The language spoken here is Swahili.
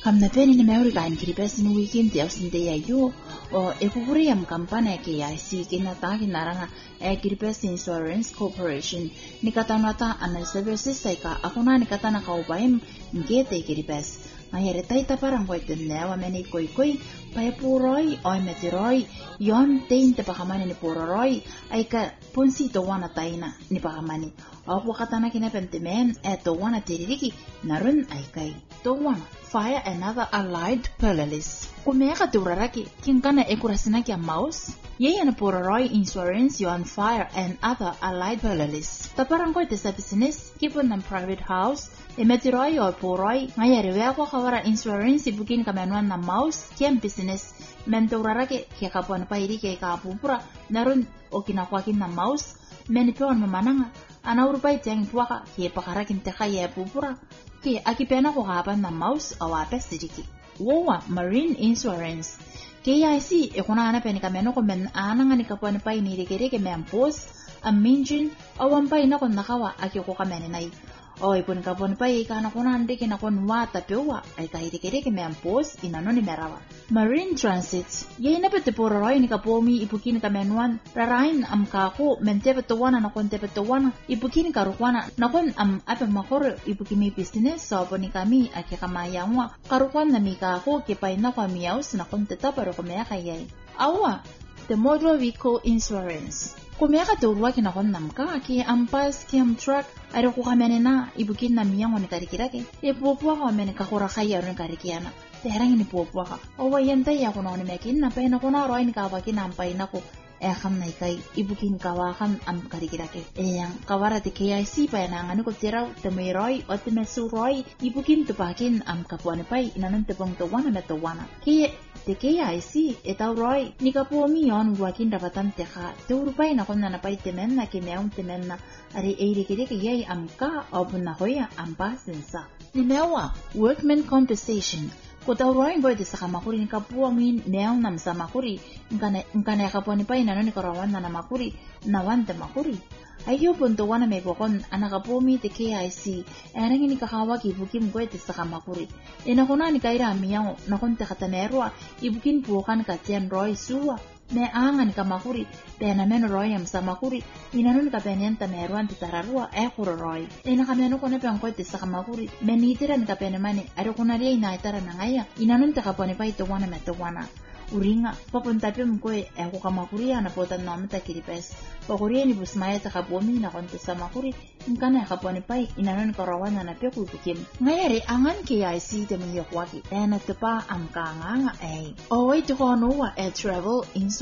Kam na peni ni meuri kain kiripes ni weekend ya usinde ya yo o ekukuri yam kampana KIC kinataki naranga kiripes Insurance Corporation nikatanata ana services saika akuna nikatana kaubaim ngete kiripes mayere taita parang koy tennewa meni koy paya puroi oi metiroi yon tein te pakamani ni puroi ay ka ponsi to wana taina ni pakamani apo katana kinapentimen to wana tiririki narun ay kay to wana fire another allied police kumeka turaraki kinkana ekurasinaki a mouse yeye na puroi insurance yon fire and other allied police taparang koy te sa business kipon ng private house emetiroi o puroi mayere weko kawara insurance ibukin kamenuan na mouse kiam business menturaraki kekapon pairi ke kapupura narun okinakwakin na mouse menipon mamananga anaurpai tiang tuaka ke pakarakin teka ye pupura ke akipena ko kapan na mouse awape siriki wowa marine insurance KIC ekuna ana peni kameno ko men ananga ni kapon pai ni rekere ke mempos aminjin awampai na kon nakawa akiko kamene nai o ipon kapon pai kana konande ke nakon wata pewa ay kahirikere ke mempos inano ni merawa marine transit ye na pete poroi ni kapomi ipukin kamenwan rarain am kako mentebe towana nakon tebe towana ipukin karukwana nakon am ape makor ipukimi business so poni kami akikamayangwa karukwan na mikako ke pai na kwa miaus nakon tetaparo ko meya kayay awa the motor vehicle insurance kumeka turwa kinakon namka ki ampas ki am truck aro ko kamene na ibukin na miyango ni karikirake ipopwa ko mene kakura kaya ron karikiana terang ni popwa ka o wayanta ya ko no ni mekin na pa na ko na roin ka ba kinampay na ko kam na kay ibukin kawakan am karikirake yang kawara ti KIC pa na ngano ko tiraw temeroy o temesuroy ibukin tupakin am kapwan pay inanon tepong tawana na tawana ki te KIC etaw roy ni kapomi yon wakin dapatan teka turupay na kon na napay temen na kimeong temen na ari eirikiri kayay am ka o punakoya am pasensa ni mewa workman compensation ko daw roy boy de sa kamakuri ni kapuamin meong nam sa makuri ngana kaponi pa inano ni karawan na makuri nawan te makuri ayo punto wana me bokon anakapomi te KIC erang ni kakawag ibukim boy de sa kamakuri inakuna ni kaira miyang nakon te katanerwa ibukin bukan ka tian roy suwa me angan kamakuri pena men roy am sa makuri inanon ka penyan tanerwan te tararwa kuro roy inakameno ko na pang koy te sa kamakuri menitiran ka penemani aro kunari na itara na ngaya inanon te kaponi pa ito wana me to wana uringa papunta pe mkoe ko kamakuri ana potan no meta kiripes pakuri ni busmaya ta kapomi na konte sa makuri inkana kaponi pai inanon karawan na pe ku bukim ngayari angan KIC te mo yokwaki ena te pa am kanganga o wait to no wa travel